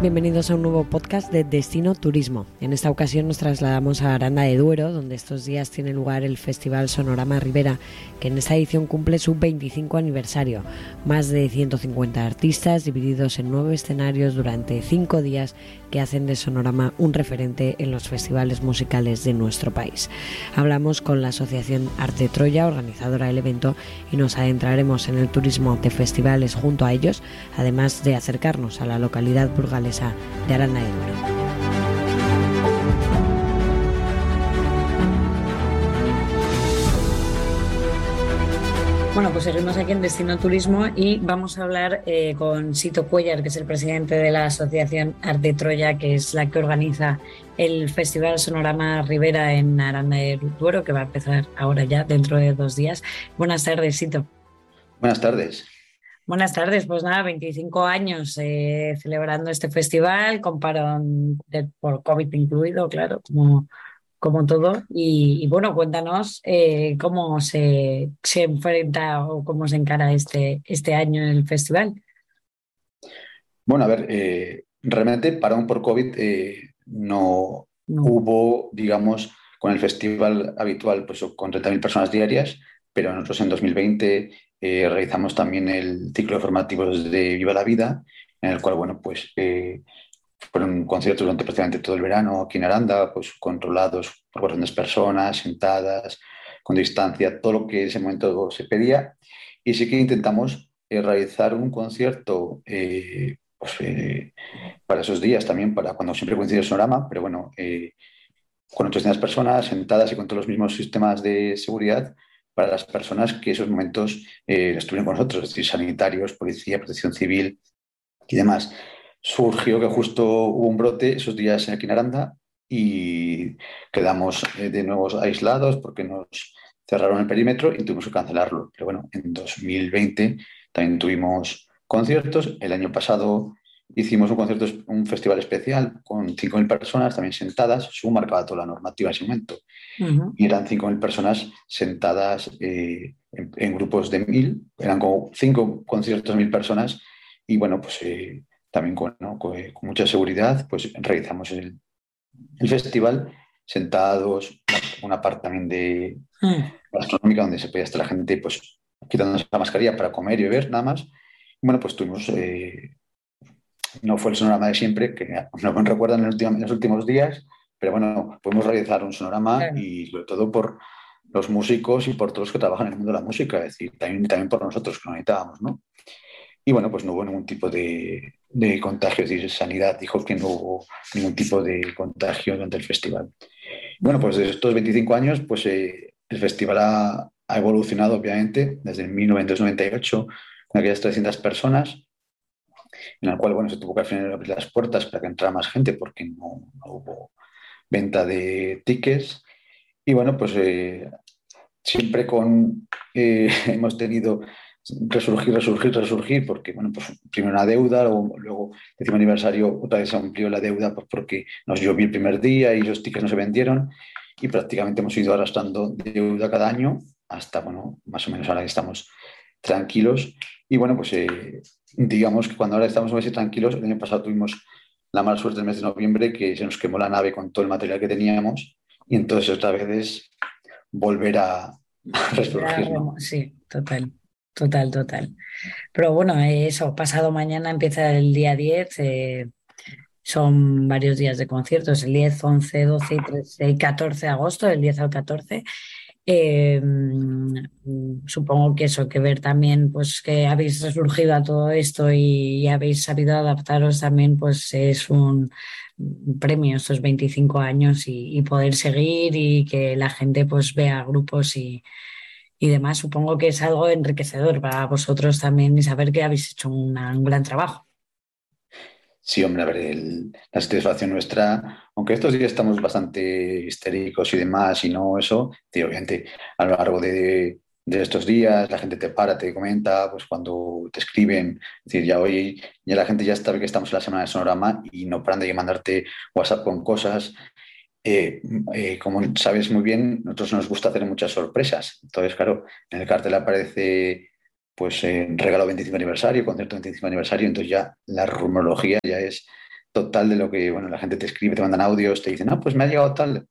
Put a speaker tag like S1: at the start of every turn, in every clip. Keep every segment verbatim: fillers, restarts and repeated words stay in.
S1: bienvenidos a un nuevo podcast de Destino Turismo. En esta ocasión nos trasladamos a Aranda de Duero, donde estos días tiene lugar el Festival Sonorama Ribera, que en esta edición cumple su veinticinco aniversario. Más de ciento cincuenta artistas divididos en nueve escenarios durante cinco días que hacen de Sonorama un referente en los festivales musicales de nuestro país. Hablamos con la Asociación Arte Troya, organizadora del evento, y nos adentraremos en el turismo de festivales junto a ellos, además de acercarnos a la localidad burgalesa de Aranda de Duero. Bueno, pues seguimos aquí en Destino Turismo y vamos a hablar eh, con Sito Cuéllar, que es el presidente de la Asociación Arte Troya, que es la que organiza el Festival Sonorama Ribera en Aranda de Duero, que va a empezar ahora ya, dentro de dos días. Buenas tardes, Sito.
S2: Buenas tardes.
S1: Buenas tardes, pues nada, veinticinco años eh, celebrando este festival, con parón de, por COVID incluido, claro, como, como todo. Y, y bueno, cuéntanos eh, cómo se, se enfrenta o cómo se encara este, este año en el festival.
S2: Bueno, a ver, eh, realmente parón por COVID eh, no,
S1: No.
S2: hubo, digamos, con el festival habitual, pues con treinta mil personas diarias, pero nosotros en dos mil veinte eh, realizamos también el ciclo formativo de Viva la Vida, en el cual, bueno, pues eh, fueron conciertos durante prácticamente todo el verano aquí en Aranda, pues controlados por bastantes personas, sentadas, con distancia, todo lo que en ese momento se pedía. Y sí que intentamos eh, realizar un concierto eh, pues, eh, para esos días también, para cuando siempre coincide el Sonorama, pero bueno, eh, con ochocientas personas sentadas y con todos los mismos sistemas de seguridad para las personas que esos momentos eh, estuvieron con nosotros, es decir, sanitarios, policía, protección civil y demás. Surgió que justo hubo un brote esos días aquí en Aranda y quedamos eh, de nuevo aislados porque nos cerraron el perímetro y tuvimos que cancelarlo. Pero bueno, en dos mil veinte también tuvimos conciertos. El año pasado hicimos un concierto, un festival especial con cinco mil personas también sentadas, según marcaba toda la normativa en ese momento. Uh-huh. Y eran cinco mil personas sentadas eh, en, en grupos de mil, eran como cinco conciertos, mil personas. Y bueno, pues eh, también con, ¿no? con, con mucha seguridad, pues realizamos el, el festival sentados, una parte también de gastronómica donde se podía estar la gente pues quitándose la mascarilla para comer y beber, nada más. Y bueno, pues tuvimos, eh, no fue el sonorama de siempre, que no me recuerdan en, en los últimos días, pero bueno, pudimos realizar un sonorama claro. Y sobre todo por los músicos y por todos los que trabajan en el mundo de la música, es decir, también, también por nosotros que lo necesitábamos, ¿no? Y bueno, pues no hubo ningún tipo de, de contagio, es decir, Sanidad dijo que no hubo ningún tipo de contagio durante el festival. Bueno, pues desde estos veinticinco años, pues eh, el festival ha, ha evolucionado, obviamente, desde mil novecientos noventa y ocho, con aquellas trescientas personas, en el cual, bueno, se tuvo que al final abrir las puertas para que entrara más gente porque no, no hubo venta de tickets. Y bueno, pues eh, siempre con, eh, hemos tenido resurgir, resurgir, resurgir, porque, bueno, pues primero una deuda, luego, luego décimo aniversario, otra vez se amplió la deuda pues porque nos llovió el primer día y los tickets no se vendieron y prácticamente hemos ido arrastrando deuda cada año hasta, bueno, más o menos ahora que estamos tranquilos. Y bueno, pues eh, digamos que cuando ahora estamos más tranquilos, el año pasado tuvimos la mala suerte del mes de noviembre que se nos quemó la nave con todo el material que teníamos y entonces otra vez es volver a, a resurgir, ¿no?
S1: Sí, total. Total, total. Pero bueno, eso, pasado mañana empieza el día diez, eh, son varios días de conciertos, el diez, once, doce y trece y catorce de agosto, del diez al catorce. Eh, supongo que eso, que ver también pues que habéis resurgido a todo esto y, y habéis sabido adaptaros también, pues es un premio estos veinticinco años y, y poder seguir y que la gente pues vea grupos y y demás, supongo que es algo enriquecedor para vosotros también y saber que habéis hecho una, un gran trabajo.
S2: Sí, hombre, a ver, el, la satisfacción nuestra, aunque estos días estamos bastante histéricos y demás, y no eso, tío, obviamente a lo largo de, de estos días la gente te para, te comenta, pues cuando te escriben, es decir, ya hoy ya la gente ya sabe que estamos en la semana de Sonorama y no paran de mandarte WhatsApp con cosas. Eh, eh, como sabes muy bien, nosotros nos gusta hacer muchas sorpresas. Entonces, claro, en el cartel aparece pues eh, regalo veinticinco aniversario, concierto veinticinco aniversario, entonces ya la rumorología ya es total de lo que, bueno, la gente te escribe, te mandan audios, te dicen, ah, pues me ha llegado tal,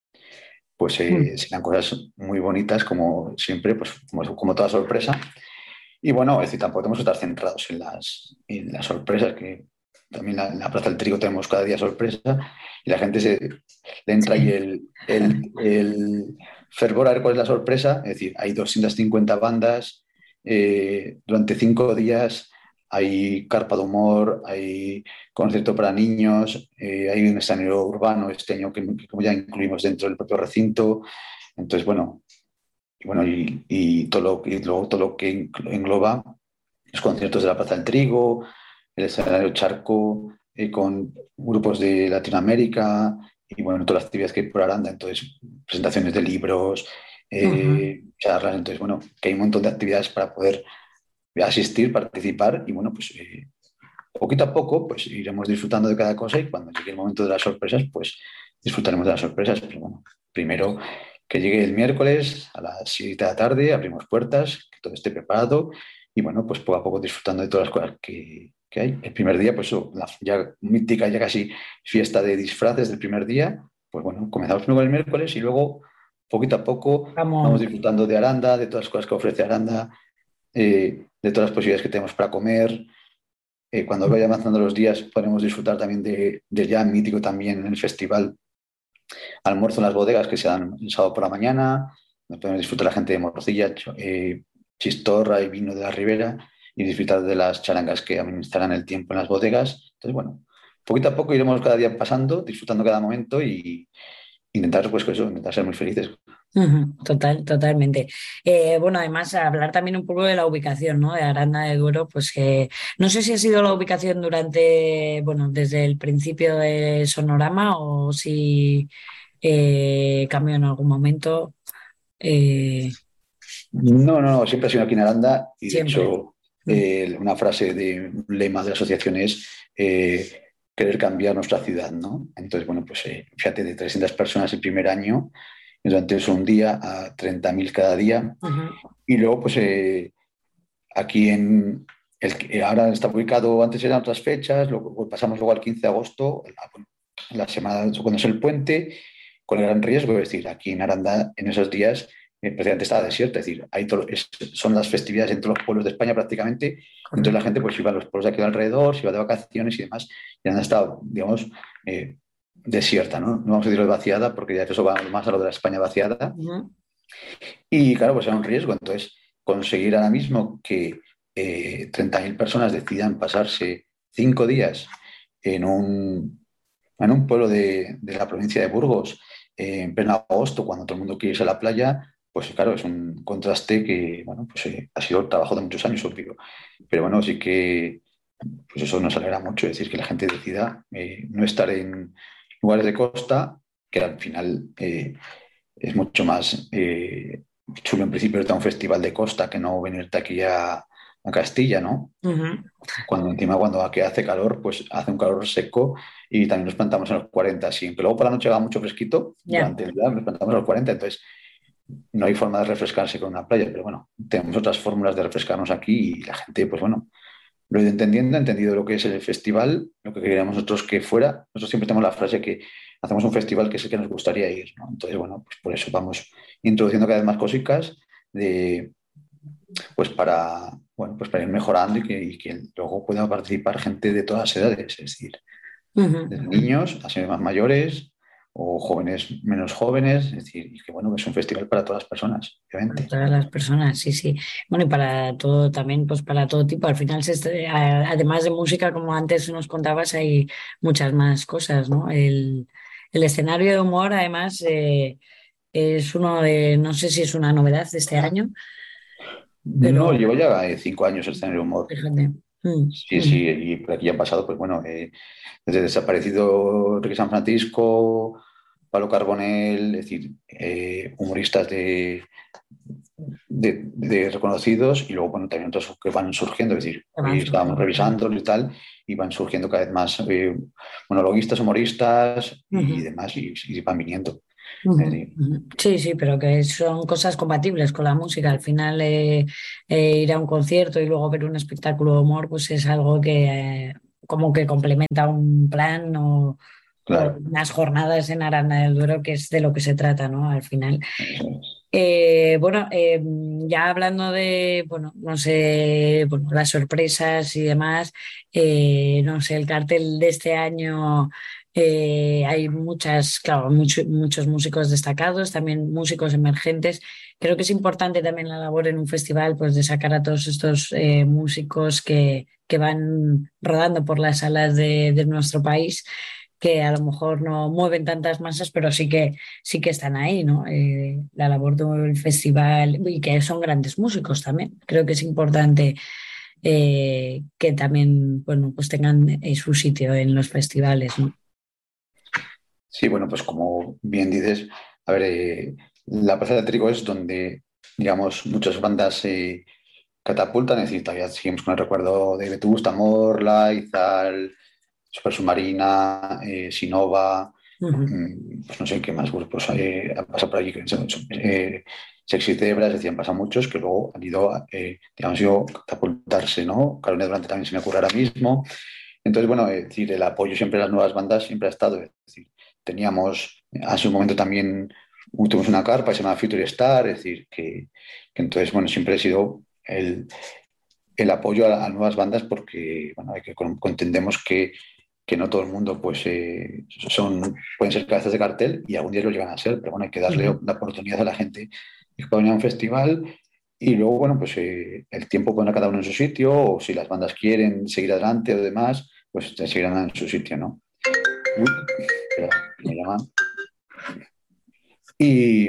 S2: pues
S1: Mm.
S2: eh, serán cosas muy bonitas, como siempre, pues como, como toda sorpresa. Y bueno, es decir, tampoco tenemos que estar centrados en las, en las sorpresas, que también la- en la Plaza del Trigo tenemos cada día sorpresa, y la gente se, le entra ahí
S1: Sí.
S2: el, el, el fervor a ver cuál es la sorpresa. Es decir, hay doscientas cincuenta bandas, eh, durante cinco días hay carpa de humor, hay concierto para niños, eh, hay un escenario urbano este año que, que como ya incluimos dentro del propio recinto. Entonces, bueno, y, bueno, y, y todo lo, y luego todo lo que engloba los conciertos de la Plaza del Trigo, el escenario Charco, eh, con grupos de Latinoamérica y bueno, todas las actividades que hay por Aranda, entonces presentaciones de libros,
S1: Ujú.
S2: eh, charlas, entonces bueno, que hay un montón de actividades para poder asistir, participar y bueno, pues eh, poquito a poco pues iremos disfrutando de cada cosa y cuando llegue el momento de las sorpresas, pues disfrutaremos de las sorpresas, pero bueno, primero que llegue el miércoles a las siete de la tarde, abrimos puertas, que todo esté preparado y bueno, pues poco a poco disfrutando de todas las cosas que, que hay. El primer día, pues oh, la ya mítica, ya casi fiesta de disfraces del primer día, pues bueno, comenzamos primero el miércoles y luego poquito a poco vamos
S1: Vamos.
S2: disfrutando de Aranda, de todas las cosas que ofrece Aranda, eh, de todas las posibilidades que tenemos para comer. Eh, cuando vayan avanzando los días podremos disfrutar también de, de ya mítico también en el festival almuerzo en las bodegas que se dan el sábado por la mañana, donde podemos disfrutar la gente de morcilla, ch- eh, chistorra y vino de la ribera y disfrutar de las charangas que administrarán el tiempo en las bodegas. Entonces, bueno, poquito a poco iremos cada día pasando, disfrutando cada momento y intentar, pues, eso, intentar ser muy felices.
S1: Ujú. Total, totalmente. Eh, bueno, además, hablar también un poco de la ubicación, ¿no? De Aranda de Duero, pues que no sé si ha sido la ubicación durante, bueno, desde el principio de Sonorama o si eh, cambió en algún momento. Eh,
S2: No, no, no, siempre ha sido aquí en Aranda y de
S1: siempre.
S2: hecho
S1: Mm.
S2: eh, una frase de un lema de la asociación es eh, querer cambiar nuestra ciudad, ¿no? Entonces, bueno, pues eh, fíjate, de trescientas personas el primer año, y durante eso un día a treinta mil cada día
S1: Ujú.
S2: y luego pues eh, aquí en el que ahora está ubicado, antes eran otras fechas, luego pasamos luego al quince de agosto, la, bueno, la semana cuando es el puente, con el gran riesgo, es decir, aquí en Aranda en esos días eh, prácticamente estaba desierto, es decir, hay to- es- son las festividades en todos los pueblos de España prácticamente, entonces la
S1: Correcto.
S2: gente pues iba a los pueblos de aquí alrededor, se iba de vacaciones y demás, y Aranda estaba, digamos, eh, desierta, ¿no? No vamos a decirlo vaciada, porque ya eso va más a lo de la España vaciada,
S1: Ujú.
S2: y claro, pues era un riesgo. Entonces, conseguir ahora mismo que eh, treinta mil personas decidan pasarse cinco días en un, en un pueblo de, de la provincia de Burgos, eh, en pleno agosto, cuando todo el mundo quiere irse a la playa, pues claro, es un contraste que, bueno, pues eh, ha sido el trabajo de muchos años, obvio. Pero bueno, sí que pues eso nos alegra mucho, es decir, que la gente decida eh, no estar en lugares de costa, que al final eh, es mucho más eh, chulo en principio irte a un festival de costa que no venirte aquí a, a Castilla, ¿no?
S1: Ujú.
S2: Cuando encima cuando aquí hace calor, pues hace un calor seco y también nos plantamos en los cuarenta, así, aunque luego por la noche haga mucho fresquito,
S1: Ya.
S2: durante el día nos plantamos en los cuarenta, entonces no hay forma de refrescarse con una playa, pero bueno, tenemos otras fórmulas de refrescarnos aquí y la gente, pues bueno, lo he ido entendiendo, he entendido lo que es el festival, lo que queríamos nosotros que fuera. Nosotros siempre tenemos la frase que hacemos un festival que es el que nos gustaría ir, ¿no? Entonces, bueno, pues por eso vamos introduciendo cada vez más cositas de, pues para, bueno, pues para ir mejorando y que, y que luego pueda participar gente de todas las edades, es decir,
S1: Ujú.
S2: desde niños a ser más mayores o jóvenes menos jóvenes, es decir, y que bueno, que es un festival para todas las personas,
S1: Para
S2: obviamente.
S1: todas las personas, sí, sí. Bueno, y para todo también, pues para todo tipo. Al final, se est- a- además de música, como antes nos contabas, hay muchas más cosas, ¿no? El, el escenario de humor, además, eh, es uno de, no sé si es una novedad de este año,
S2: No,
S1: pero
S2: llevo ya eh, cinco años el escenario de humor.
S1: fíjate. Mm,
S2: Sí,
S1: mm.
S2: sí, y por aquí han pasado, pues bueno, eh, desde desaparecido Enrique San Francisco, Pablo Carbonell, es decir, eh, humoristas de, de- de reconocidos y luego, bueno, también otros que van surgiendo, es decir,
S1: Que van
S2: hoy estábamos
S1: surgiendo, claro.
S2: revisándolos y tal, y van surgiendo cada vez más eh, monologuistas, humoristas y
S1: Ujú.
S2: demás, y, y van viniendo. Es
S1: Ujú,
S2: decir,
S1: ujú. Sí, sí, pero que son cosas compatibles con la música. Al final, eh, eh, ir a un concierto y luego ver un espectáculo de humor, pues es algo que, eh, como que complementa un plan o, o
S2: claro,
S1: unas jornadas en Aranda del Duero, que es de lo que se trata, ¿no? Al final.
S2: eso es.
S1: Eh, bueno, eh, ya hablando de, bueno, no sé, bueno, las sorpresas y demás, eh, no sé, el cartel de este año, eh, hay muchas, claro, mucho- muchos músicos destacados, también músicos emergentes. Creo que es importante también la labor en un festival, pues de sacar a todos estos eh, músicos que, que van rodando por las salas de, de nuestro país, que a lo mejor no mueven tantas masas, pero sí que sí que están ahí, ¿no? Eh, la labor del festival y que son grandes músicos también. Creo que es importante eh, que también, bueno, pues tengan eh, su sitio en los festivales, ¿no?
S2: Sí, bueno, pues como bien dices, a ver, eh, la Plaza del Trigo es donde, digamos, muchas bandas se catapultan, es decir, todavía seguimos con el recuerdo de Vetusta Morla, Izal, Super Submarina, eh, Sinova,
S1: Ujú,
S2: mm, pues no sé qué más grupos eh, han pasado por allí, que son- son, eh, Sexy Zebra, es decir, han pasado muchos que luego han ido, a, eh, digamos, yo, catapultarse, ¿no? Carolina Durante también se me ocurre ahora mismo. Entonces, bueno, es decir, el apoyo siempre a las nuevas bandas siempre ha estado, es decir, teníamos, hace un momento también tuvimos una carpa que se llama Future Star, es decir, que, que entonces, bueno, siempre ha sido el, el apoyo a, a nuevas bandas porque, bueno, hay que, con- entendemos que, que no todo el mundo, pues, eh, son, pueden ser cabezas de cartel y algún día lo llegan a ser, pero bueno, hay que darle
S1: ujú,
S2: la oportunidad a la gente que pueda venir a un festival y luego, bueno, pues eh, el tiempo pone a cada uno en su sitio o si las bandas quieren seguir adelante o demás, pues te seguirán en su sitio, ¿no? Uy, espera, me llaman. Y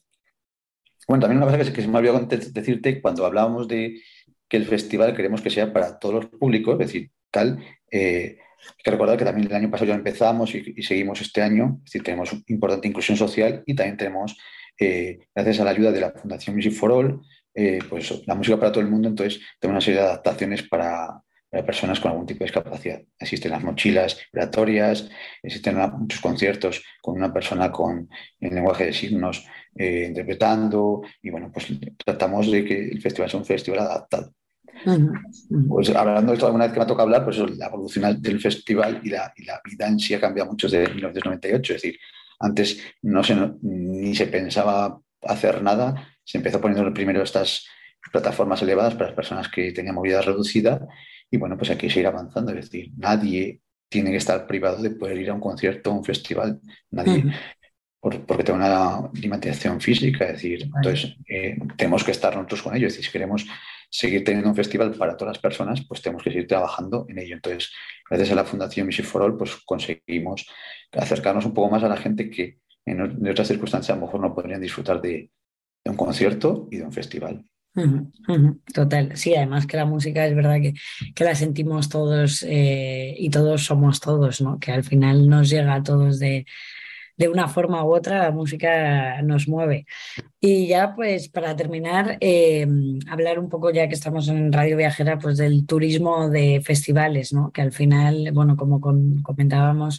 S2: bueno, también una cosa que, se que se me olvidó antes decirte, cuando hablábamos de que el festival queremos que sea para todos los públicos, es decir, tal, eh, hay que recordar que también el año pasado ya empezamos y, y seguimos este año, es decir, tenemos importante inclusión social y también tenemos, eh, gracias a la ayuda de la Fundación Music for All, eh, pues la música para todo el mundo, entonces tenemos una serie de adaptaciones para, para personas con algún tipo de discapacidad. Existen las mochilas vibratorias, existen una- muchos conciertos con una persona con el lenguaje de signos eh, interpretando y bueno, pues tratamos de que el festival sea un festival adaptado.
S1: ujú, ujú.
S2: Pues hablando de esto alguna vez que me ha tocado hablar, pues eso, la evolución del festival y la, y la vida en sí ha cambiado mucho desde mil novecientos noventa y ocho, es decir, antes no se, no- ni se pensaba hacer nada, se empezó poniendo primero estas plataformas elevadas para las personas que tenían movilidad reducida y bueno, pues hay que seguir avanzando, es decir, nadie tiene que estar privado de poder ir a un concierto, a un festival, nadie
S1: Ujú.
S2: por- porque tengo una limitación física, es decir,
S1: Vale.
S2: entonces eh, tenemos que estar nosotros con ello, es decir, si queremos seguir teniendo un festival para todas las personas, pues tenemos que seguir trabajando en ello. Entonces, gracias a la Fundación Music for All, pues conseguimos acercarnos un poco más a la gente que en, en otras circunstancias a lo mejor no podrían disfrutar de, de un concierto y de un festival.
S1: Ujú, ujú. Total, sí, además que la música es verdad que, que la sentimos todos eh, y todos somos todos, ¿no? Que al final nos llega a todos de, de una forma u otra, la música nos mueve. Y ya pues para terminar, eh, hablar un poco ya que estamos en Radio Viajera, pues del turismo de festivales, ¿no? Que al final, bueno, como con- comentábamos,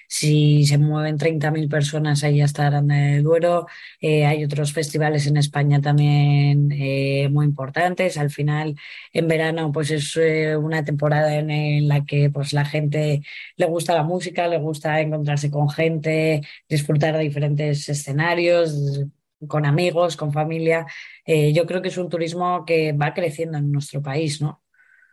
S1: si se mueven treinta mil personas ahí hasta Aranda de Duero, eh, hay otros festivales en España también eh, muy importantes. Al final, en verano, pues es eh, una temporada en, en la que pues la gente le gusta la música, le gusta encontrarse con gente, disfrutar de diferentes escenarios con amigos, con familia. Eh, yo creo que es un turismo que va creciendo en nuestro país, ¿no?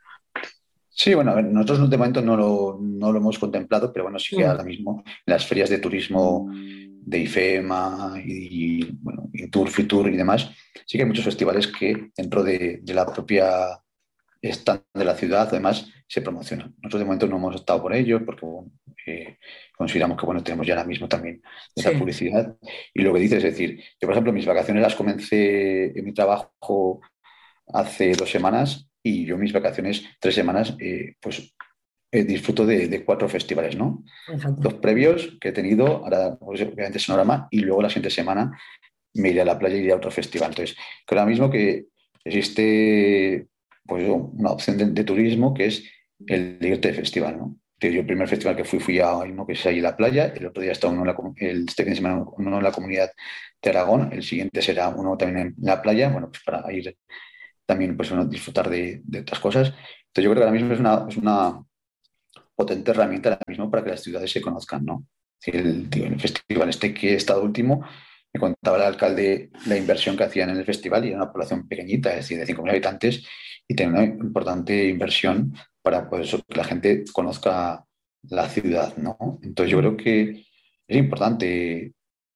S2: Sí, bueno, a ver, nosotros de momento no lo, no lo hemos contemplado, pero bueno, sí que
S1: Mm,
S2: ahora mismo en las ferias de turismo de IFEMA y, bueno, y Tour, Fitur y demás, sí que hay muchos festivales que dentro de, de la propia stand de la ciudad, además, se promocionan. Nosotros de momento no hemos optado por ello porque bueno, eh, consideramos que bueno, tenemos ya ahora mismo también esa
S1: sí.
S2: publicidad. Y lo que dices, es decir, yo por ejemplo mis vacaciones las comencé en mi trabajo hace dos semanas y yo mis vacaciones, tres semanas, eh, pues eh, disfruto de, de cuatro festivales, ¿no?
S1: Fíjate.
S2: Dos previos que he tenido, ahora pues, obviamente Sonorama, y luego la siguiente semana me iré a la playa y iré a otro festival. Entonces, creo ahora mismo que existe pues, una opción de, de turismo que es el de irte de festival, ¿no? Que Yo el primer festival que fui fui a uno que es ahí en la playa, el otro día está uno en la, comu- el, este fin de semana uno en la comunidad de Aragón, el siguiente será uno también en la playa, bueno, pues para ir también pues, bueno, disfrutar de, de otras cosas. Entonces yo creo que ahora mismo es una, es una potente herramienta ahora mismo para que las ciudades se conozcan, ¿no? Es decir, el, tío, el festival este que he estado último, me contaba el alcalde la inversión que hacían en el festival y era una población pequeñita, es decir, de cinco mil habitantes, y tenía una importante inversión para pues, que la gente conozca la ciudad, ¿no? Entonces yo creo que es importante,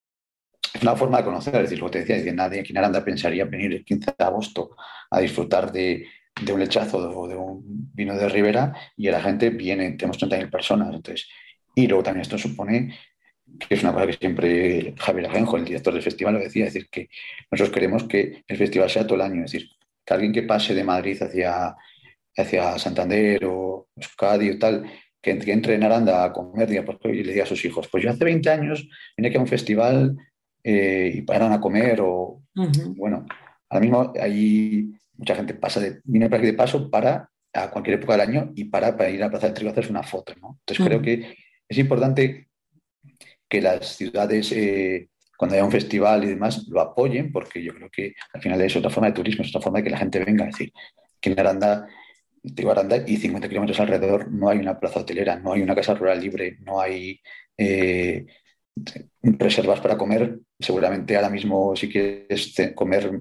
S2: es una forma de conocer, es decir, lo que te decía, es que nadie aquí en Aranda pensaría venir el quince de agosto a disfrutar de, de un lechazo o de, de un vino de Ribera y la gente viene, tenemos treinta mil personas, entonces, y luego también esto supone que es una cosa que siempre Javier Ajenjo, el director del festival, lo decía, es decir, que nosotros queremos que el festival sea todo el año, es decir, que alguien que pase de Madrid hacia, hacia Santander o Euskadi o tal, que, que entre en Aranda a comer diga, pues, y le diga a sus hijos, pues yo hace veinte años vine aquí a un festival eh, y paran a comer o,
S1: Uh-huh.
S2: bueno, ahora mismo hay mucha gente pasa de, viene para aquí de paso para a cualquier época del año y para, para ir a la Plaza del Trigo a hacerse una foto, ¿no? Entonces creo
S1: Uh-huh.
S2: que es importante que las ciudades, eh, cuando haya un festival y demás, lo apoyen, porque yo creo que al final es otra forma de turismo, es otra forma de que la gente venga. Es decir, que en Aranda, digo Aranda y cincuenta kilómetros alrededor no hay una plaza hotelera, no hay una casa rural libre, no hay eh, reservas para comer. Seguramente ahora mismo, si quieres comer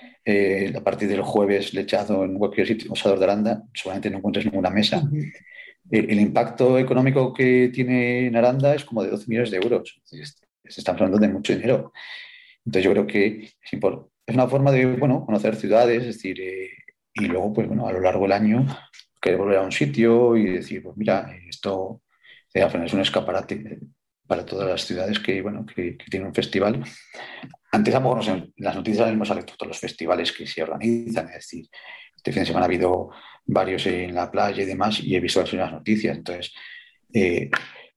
S2: eh, a partir del jueves lechado en cualquier sitio, Osador de Aranda, seguramente no encuentres ninguna mesa.
S1: Uh-huh.
S2: El, el impacto económico que tiene en Aranda es como de doce millones de euros. Es, se está hablando de mucho dinero. Entonces yo creo que es, import- es una forma de, bueno, conocer ciudades, es decir, eh, y luego, pues bueno, a lo largo del año querer volver a un sitio y decir, pues mira, esto eh, al final es un escaparate para todas las ciudades que, bueno, que, que tienen un festival. Antes a lo mejor no sé, en las noticias ahora mismo salen todos los festivales que se organizan, es decir, este fin de semana ha habido varios en la playa y demás, y he visto las noticias. Entonces, eh,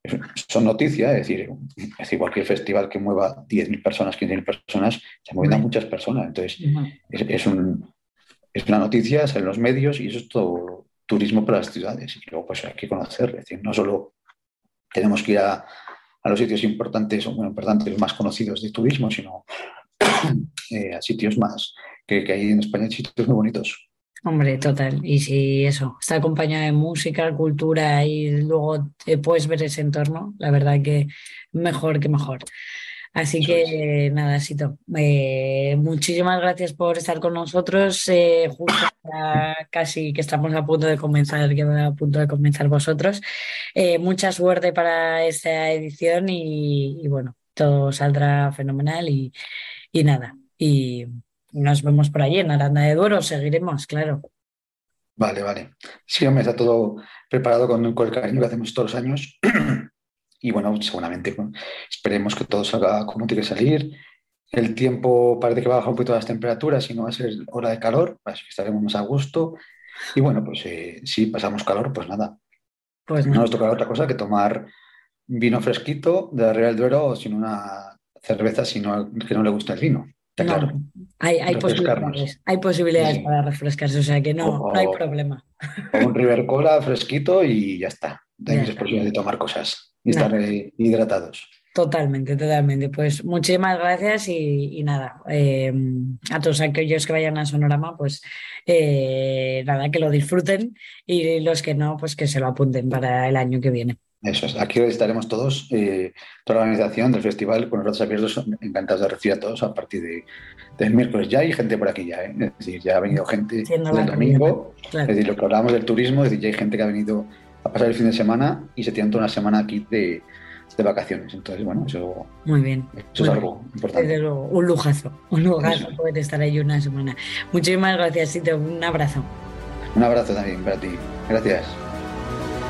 S2: son noticias, es decir, es decir, cualquier festival que mueva diez mil personas, quince mil personas, se mueven a
S1: Hombre.
S2: muchas personas. Entonces,
S1: Uh-huh.
S2: es, es, un, es una noticia, salen los medios y eso es todo turismo para las ciudades. Y luego, pues hay que conocer, es decir, no solo tenemos que ir a, a los sitios importantes o bueno, importantes, más conocidos de turismo, sino eh, a sitios más que, que hay en España, hay sitios muy bonitos.
S1: Hombre, total. Y si eso, está acompañada de música, cultura y luego te puedes ver ese entorno, la verdad que mejor que mejor. Así
S2: Eso es.
S1: que nada, Sito, eh, muchísimas gracias por estar con nosotros. Eh, justo ya casi que estamos a punto de comenzar, que va a punto de comenzar vosotros. Eh, mucha suerte para esta edición y, y bueno, todo saldrá fenomenal y, y nada. Y nos vemos por allí en Aranda de Duero, seguiremos, claro.
S2: Vale, vale. Sí, hombre, está todo preparado con, con el cariño que hacemos todos los años. Y bueno, seguramente bueno, esperemos que todo salga como tiene que salir. El tiempo parece que va a bajar un poquito las temperaturas y no va a ser hora de calor, así que estaremos más a gusto. Y bueno, pues eh, si pasamos calor, pues nada,
S1: Pues
S2: no
S1: nada,
S2: nos tocará otra cosa que tomar vino fresquito de la Ribera del Duero o sin una cerveza si no, que no le gusta el vino. Está
S1: no,
S2: claro,
S1: hay, hay
S2: refrescarnos.
S1: posibilidades, hay posibilidades
S2: Sí.
S1: para refrescarse, o sea que
S2: O,
S1: no, no hay
S2: o-
S1: problema.
S2: o un River Cola fresquito y ya está. Hay
S1: Ya
S2: muchas
S1: está.
S2: posibilidades de tomar cosas y estar
S1: Nada,
S2: eh, hidratados.
S1: totalmente, totalmente. Pues muchísimas gracias y, y nada, eh, a todos aquellos que vayan a Sonorama, pues eh, nada, que lo disfruten y los que no, pues que se lo apunten para el año que viene.
S2: Eso es. Aquí estaremos todos, eh, toda la organización del festival con los brazos abiertos, encantados de recibir a todos a partir de, del miércoles. Ya hay gente por aquí ya, ¿eh? Es decir, ya ha venido gente
S1: Siendo
S2: desde
S1: la
S2: el
S1: Navidad,
S2: domingo. Es
S1: claro.
S2: decir, lo que hablábamos del turismo, es decir, ya hay gente que ha venido a pasar el fin de semana y se tiene toda una semana aquí de, de vacaciones. Entonces, bueno, eso,
S1: Muy bien,
S2: eso es
S1: muy bien.
S2: algo
S1: Desde
S2: importante.
S1: luego, un lujazo, un
S2: Eso
S1: lujazo
S2: es.
S1: poder estar ahí una semana. Muchísimas gracias, Sito, un abrazo.
S2: Un abrazo también para ti. Gracias.